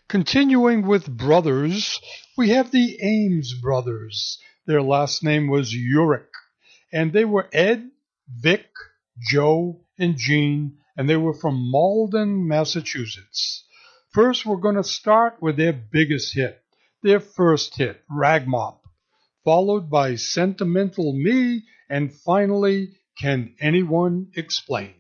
Continuing with brothers, we have the Ames brothers. Their last name was Urich, and they were Ed, Vic, Joe, and Gene, and they were from Malden, Massachusetts. First, we're going to start with their biggest hit, their first hit, Ragmop, followed by Sentimental Me, and finally, Can Anyone Explain?